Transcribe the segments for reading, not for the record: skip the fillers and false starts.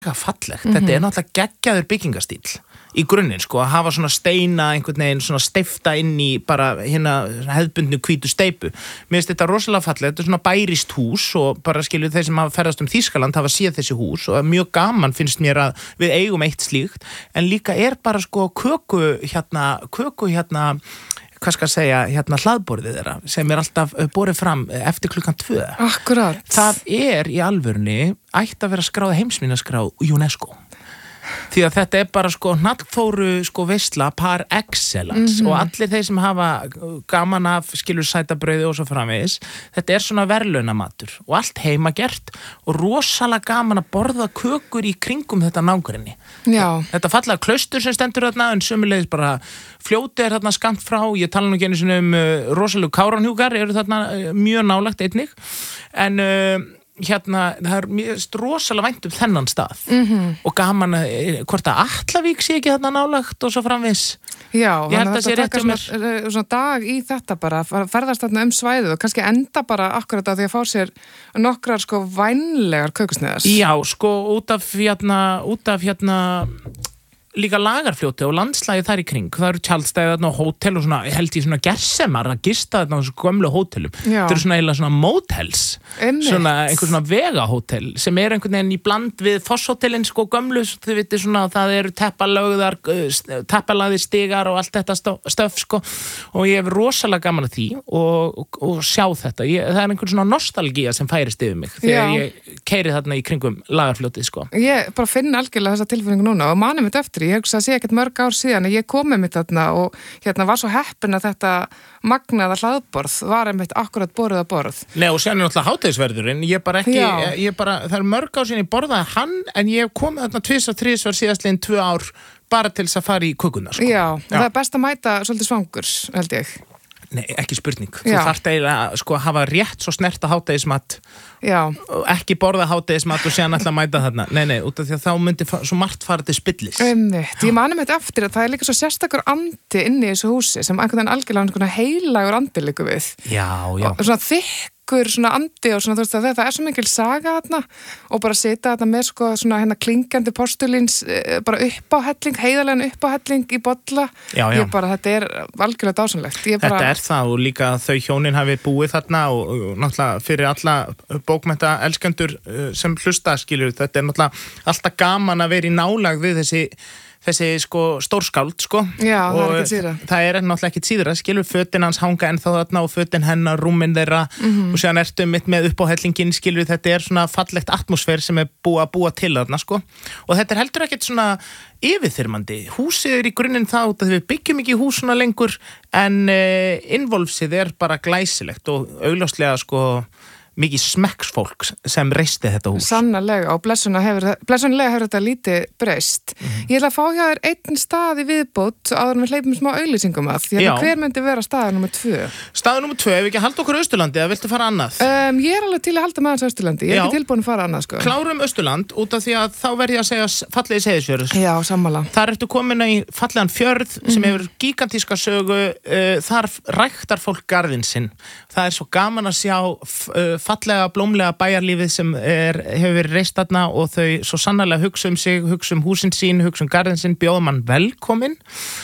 fallegt, þetta náttúrulega geggjaður byggingastíl í grunninn, sko, að hafa svona steina einhvern veginn, svona steifta inn í bara hérna hefðbundnu hvítu steypu. Mér finnst þetta rosalega fallegt, þetta svona bærist hús og bara skilur þeir sem hafa ferðast Þýskaland hafa séð þessi hús og mjög gaman finnst mér að við eigum eitt slíkt, en líka bara sko köku hérna hvað skal segja, hérna hlaðborðið þeirra sem alltaf borið fram eftir 2:00. Akkurat. Það í alvörunni ætti að vera skráð heimsminjaskrá UNESCO. Því að þetta bara sko hnallþóru sko veisla par excellence og allir þeir sem hafa gaman af skilur sætabrauði og svo framvegis, þetta svona verðlaunamatur og allt heimagert og rosalega gaman að borða kökur í kringum þetta nágrenni. Já. Þetta fallega klaustur sem stendur þarna en sömulegis bara fljóti þarna skammt frá, ég tala nú ekki einu sinni rosalega Kárahnjúkar eru þarna mjög nálægt einnig, en hérna, það mjög rosalega vænt þennan stað og gaman hvort að Atlavík sé ekki þarna nálægt og svo framvis. Já, ég held að sé rétt hjá mér. Svona dag í þetta bara, ferðast þarna svæðið og kannski enda bara akkurat á því að fá sér nokkrar sko vænlegar kökusneiðar. Já, sko út af hérna líka Lagarfljóti og landslagið þar í kring, það eru tjaldstæðið og hótel og svona, held ég svona gersemar að gista þarna á þessu gömlu hótelum. Það eru svona eiginlega svona motels, svona einhver svona vegahótel sem einhvern veginn í bland við Fosshótelin sko gömlu, þið viti svona það eru teppalagðir stigar og allt þetta stöf sko og ég hef rosalega gaman að því og sjá þetta. Það einhver svona nostalgía sem færist yfir mig þegar ég keyri þarna í kringum Lagarfljótið sko. Ég bara finn algjörlega þessa tilfinningu núna og mani mitt eftir. Ég hugsa að sé ekkert mörg ár síðan að ég kom með mitt þarna og hérna var svo heppin að þetta magnaða hlaðborð var einmitt akkurat borðið að borð. Nei og sér náttúrulega hádegisverðurinn, það er mörg ár síðan ég borðaði hann en ég hef komið þarna 2-3 síðastliðin 2 ár bara til þess að fara í kökuna sko. Já, það er best að mæta svolítið svangurs, held ég. Nei, ekki spurning. Þú þarft eiginlega sko að hafa rétt svo snerta hádegismat og ekki borða hádegismat og séðan alltaf mæta þarna. Nei, út af því að þá myndi svo margt fara til spillis. Ég mani með þetta eftir að það er líka svo sérstakur andi inni í þessu húsi sem einhvern veginn algjörlega heilagur andi líka við. Já. Og svona þykkur svona andi og svona þú veist að þetta svo mikil saga þarna og bara sita þarna með sko svona hérna klingandi postulíns bara uppáhelling, heiðarlegan uppáhelling í bolla. Já. Þetta algjörlega dásanlegt. Þetta það og líka þau hjónin hafi búið þarna og náttúrulega fyrir alla bókmennta elskendur sem hlusta skilur, þetta náttúrulega alltaf gaman að vera í nálægð við þessi sko stórskáld sko. Já, og það ekki síðra. Það náttúrulega ekki síðra, skilur, fötin hans hanga ennþá þarna og fötin hennar, rúmin þeirra og séðan ertu mitt með uppáhellingin, skilur, þetta svona fallegt atmosfér sem búið að búa til þarna sko og þetta heldur ekkert svona yfirþyrmandi. Húsið í grunninn það út að við byggjum ekki húsuna lengur en innvolfsið bara glæsilegt og augljóslega sko mikið smekksfólk sem reisti þetta hús. Sannarlega og blessunlega hefur þetta lítið breyst. Ég ætla að fá hjá þér einn stað í viðbót áður en við hleypum smá auglýsingum að. Hver myndi vera staður nummer 2? Staður nummer 2, ef við ekki halda okkur Austurlandi eða viltu fara annað? Ég alveg til að halda með hans Austurlandi. Ég ekki tilbúin að fara annað sko. Klárum Austurland út af því að þá verð ég að segja fallegi Seyðisfjörður. Já, sammála. Þar ertu komin í fallegan fjörð sem hefur gigantíska sögu. Þar ræktar fólk garðinn sinn. Það svo gaman að sjá fallega, blómlega bæjarlífið sem hefur verið reist þarna og þau svo sannarlega hugsa sig, hugsa húsin sín, hugsa garðin sín, bjóða mann velkomin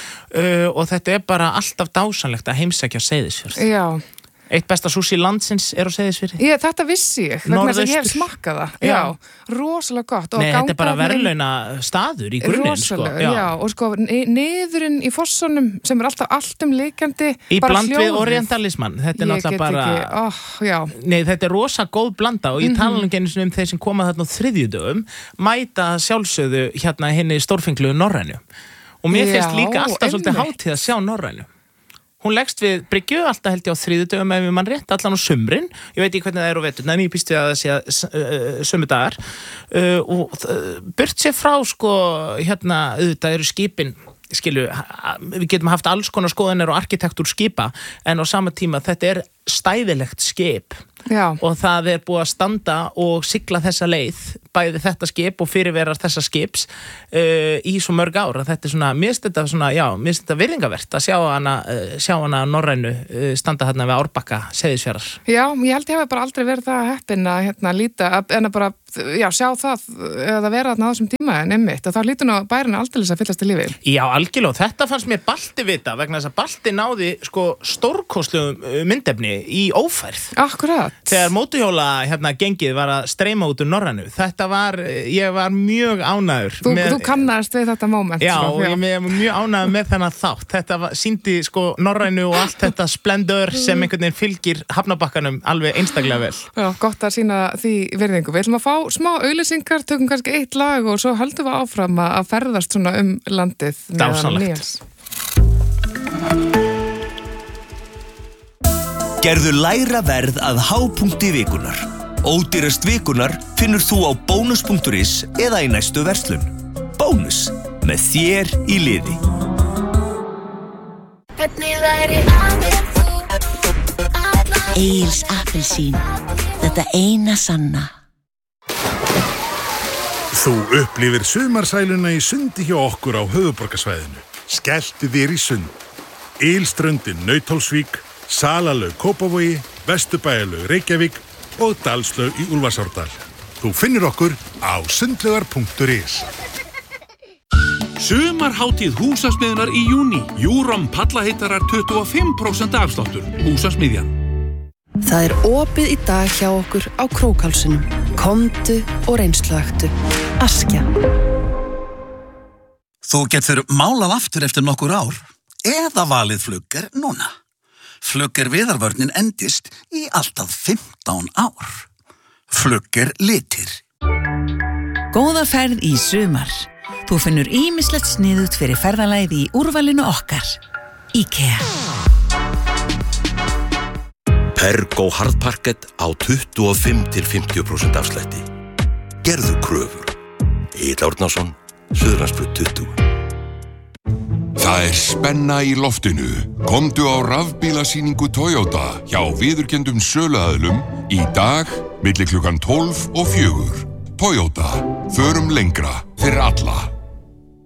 og þetta bara alltaf dásanlegt að heimsækja Seyðisfjörð. Já. Eitt besta sushi landsins á Seyðisfirði. Þetta vissi ég, vegna þess að ég hef smakkað það. Já, rosalega gott. Nei, þetta bara verðlauna staður í grunninn. Rosalega, sko. Já, og sko niðurinn í fossunum sem alltaf alltumlíkjandi. Í bland við orientalisman. Þetta náttúrulega bara... Nei, þetta rosa góð blanda og ég tala ekki einu þeir sem koma þarna á þriðjudögum, mæta sjálfsögðu hérna hinni stórfenglu Norrænu. Og mér finnst líka alltaf svolítið hátíð að sjá Norrænu. Hún leggst við bryggju alltaf held ég á þriðjudögum ef mann rétt allan á sumrin. Ég veit ekki hvernig það á veturna en ég býst við að það sé sumudagar. Og burt sér frá sko hérna auðvitað eru skipin skilu, við getum haft alls konar skoðanir og arkitektúr skipa en á sama tíma þetta stæðilegt skip og það búið að standa og sigla þessa leið, bæði þetta skip og fyrirverar þessa skips í svo mörg ár. Þetta svona, mér finnst þetta virðingavert að sjá hana norrænu standa þarna við Árbakka Seyðisfjarðar. Já, ég held ég hafi bara aldrei verið það heppin að líta, en að bara sjá það eða vera þarna á þessum tíma en einmitt, að þá lítur nú bærinu aldeilis að fyllast í lífi. Já, algjörlega, þetta fannst mér Balti vita vegna þess að Balti náði stórkostlegum myndefni í ófærð. Akkurat. Þegar mótuhjóla gengið var að streyma út úr norrænu. Ég var mjög ánægður. Þú kannast við þetta moment. Já, og ég var mjög ánægður með þennan þátt. Þetta sýndi norrænu og allt þetta splendör sem einhvern veginn fylgir hafnabakkanum alveg einstaklega vel. Já, gott að sýna því virðingu. Við ætlum að fá smá auglýsingar, tökum kannski eitt lag og svo höldum við áfram að ferðast svona landið. Dásamlegt. Gerðu lægra verð að hápunkti vikunar. Ódýrast vikunar finnur þú á bónus.is eða í næstu verslun. Bónus, með þér í liði. Egils appelsín, þetta eina sanna. Þú upplifir sumarsæluna í sundi hjá okkur á höfuðborgarsvæðinu. Skelltu þér í sund. Ylströndin Nauthólsvík, Salalaug Kópavogi, Vesturbæjarlaug Reykjavík og Dalslaug í Úlfarsárdal. Þú finnir okkur á sundlaugar.is. Sumarhátíð Húsasmiðjunar í júní. Júrom pallaheitarar 25% afsláttur. Húsasmiðjan. Það opið í dag hjá okkur á Krókhálsinum. Komdu og reynsluaktu. Askja. Þú getur málað aftur eftir nokkur ár eða valið Flugger núna. Flugger viðarvörnin endist í alltaf 15 ár. Flugger litir. Góða ferð í sumar. Þú finnur ýmislegt sniðugt fyrir ferðalagið í úrvalinu okkar. IKEA. Pergo hardparkett á 25-50% afslætti. Gerðu kröfur. Egill Árnason, Suðurlandsbraut 20. Það spenna í loftinu. Komdu á rafbílasýningu Toyota hjá viðurkenndum söluaðilum í dag milli klukkan 12 og 4. Toyota. Förum lengra fyrir alla.